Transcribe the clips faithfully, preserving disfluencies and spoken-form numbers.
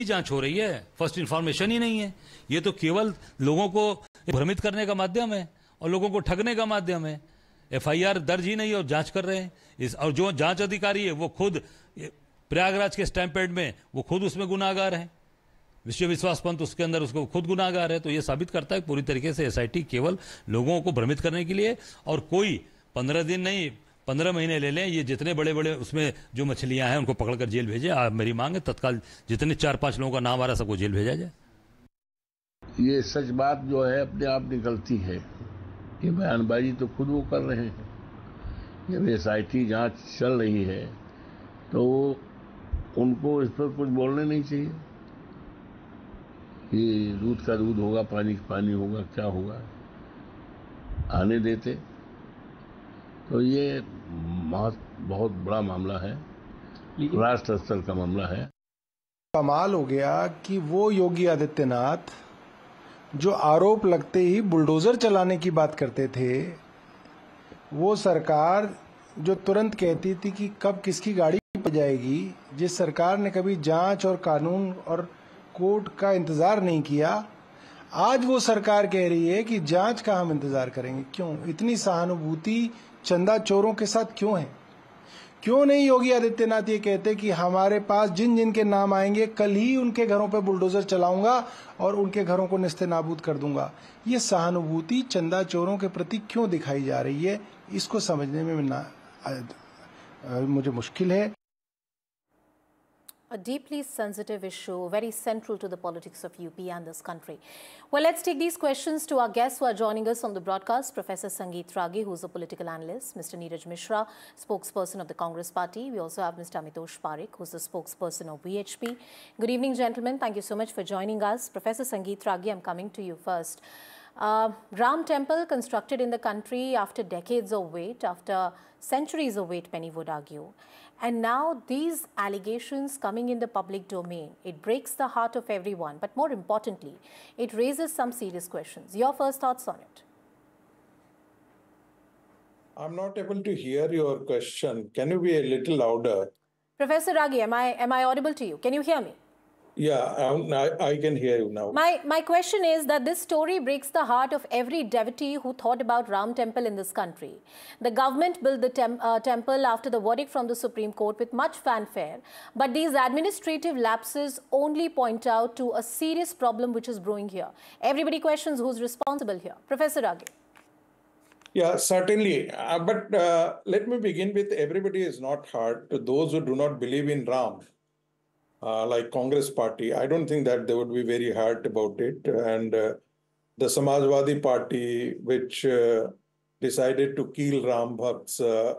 जांच हो रही है, फर्स्ट इन्फॉर्मेशन ही नहीं है। ये तो केवल लोगों को भ्रमित करने का माध्यम है और लोगों को ठगने का माध्यम है। एफआईआर दर्ज ही नहीं और जांच कर रहे हैं इस, और जो जांच अधिकारी है वो खुद प्रयागराज के स्टैंप पैड में वो खुद उसमें गुनाहगार है। विश्व विश्वास पंत उसके अंदर उसको खुद गुनाहगार है। तो ये साबित करता है पूरी तरीके से एसआईटी केवल लोगों को भ्रमित करने के लिए, और कोई पंद्रह दिन नहीं पंद्रह महीने ले लें, ये जितने बड़े बड़े उसमें जो मछलियां हैं उनको पकड़कर जेल भेजे। आप मेरी मांग है तत्काल जितने चार पांच लोगों का नाम आ रहा है सबको जेल भेजा जाए। ये सच बात जो है अपने आप निकलती है, ये बयानबाजी तो खुद वो कर रहे हैं। जब एसआईटी जांच चल रही है तो उनको इस पर कुछ बोलने नहीं चाहिए। ये दूध का दूध होगा, पानी का पानी होगा, क्या होगा, आने देते। तो ये बहुत बहुत बड़ा मामला है, राष्ट्र स्तर का मामला है। कमाल हो गया कि वो योगी आदित्यनाथ जो आरोप लगते ही बुलडोजर चलाने की बात करते थे, वो सरकार जो तुरंत कहती थी कि कब किसकी गाड़ी पर जाएगी, जिस सरकार ने कभी जांच और कानून और कोर्ट का इंतजार नहीं किया, आज वो सरकार कह रही है कि जांच का हम इंतजार करेंगे। क्यों इतनी सहानुभूति चंदा चोरों के साथ क्यों है? क्यों नहीं योगी आदित्यनाथ ये कहते कि हमारे पास जिन जिन के नाम आएंगे कल ही उनके घरों पे बुलडोजर चलाऊंगा और उनके घरों को निस्ते नाबूद कर दूंगा। ये सहानुभूति चंदा चोरों के प्रति क्यों दिखाई जा रही है, इसको समझने में ना, आ, आ, मुझे मुश्किल है। A deeply sensitive issue, very central to the politics of U P and this country. Well, let's take these questions to our guests who are joining us on the broadcast. Professor Sangeet Ragi, who's a political analyst, Mister Neeraj Mishra, spokesperson of the Congress Party. We also have Mister Amitosh Parekh, who's the spokesperson of V H P. Good evening, gentlemen. Thank you so much for joining us. Professor Sangeet Ragi, I'm coming to you first. Uh, Ram Temple constructed in the country after decades of wait, after centuries of wait, many would argue. And now these allegations coming in the public domain, it breaks the heart of everyone. But more importantly, it raises some serious questions. Your first thoughts on it? I'm not able to hear your question. Can you be a little louder? Professor Ragi, am I, am I audible to you? Can you hear me? Yeah, I, I can hear you now. My, my question is that this story breaks the heart of every devotee who thought about Ram Temple in this country. The government built the tem uh, temple after the verdict from the Supreme Court with much fanfare, but these administrative lapses only point out to a serious problem which is brewing here. Everybody questions who's responsible here. Professor Ragi. Yeah, certainly. Uh, but uh, let me begin with everybody is not hard. To those who do not believe in Ram, Uh, like Congress Party, I don't think that they would be very hurt about it. And uh, the Samajwadi Party, which uh, decided to kill Ram Bhakts, uh,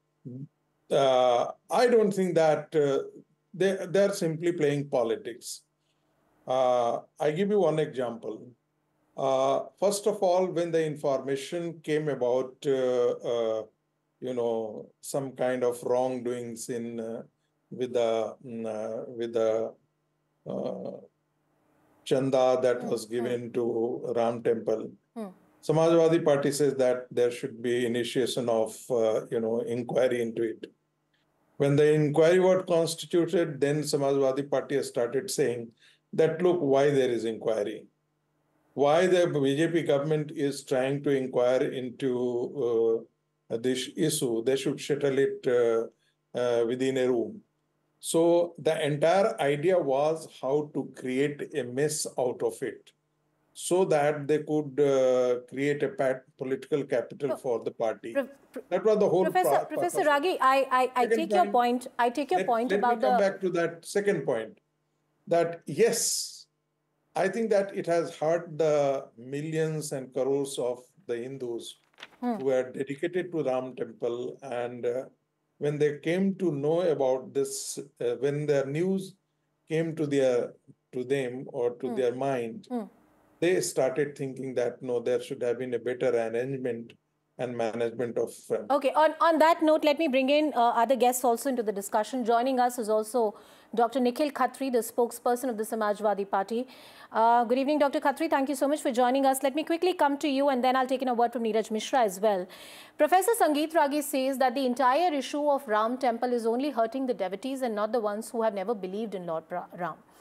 uh, I don't think that uh, they, they're simply playing politics. Uh, I give you one example. Uh, first of all, when the information came about, uh, uh, you know, some kind of wrongdoings in uh, with the uh, with the uh, chanda that mm. was given mm. to Ram Temple, mm. Samajwadi Party says that there should be initiation of uh, you know inquiry into it. When the inquiry was constituted, then Samajwadi Party has started saying that look, why there is inquiry, why the B J P government is trying to inquire into uh, this issue. They should settle it uh, uh, within a room. So the entire idea was how to create a mess out of it so that they could uh, create a pat political capital pro for the party. Pro that was the whole Professor, Professor Ragi, I, I, I take point, your point. I take your let, point let about me come the... back to that second point, that yes, I think that it has hurt the millions and crores of the Hindus hmm. who are dedicated to Ram Temple, and uh, when they came to know about this, uh, when the news came to their to them or to mm. their mind, mm. they started thinking that no, there should have been a better arrangement and management of. Um, okay, on on that note, let me bring in uh, other guests also into the discussion. Joining us is also Doctor Nikhil Khatri, the spokesperson of the Samajwadi Party. Uh, good evening, Doctor Khatri. Thank you so much for joining us. Let me quickly come to you, and then I'll take in a word from Neeraj Mishra as well. Professor Sangeet Ragi says that the entire issue of Ram Temple is only hurting the devotees and not the ones who have never believed in Lord Ram.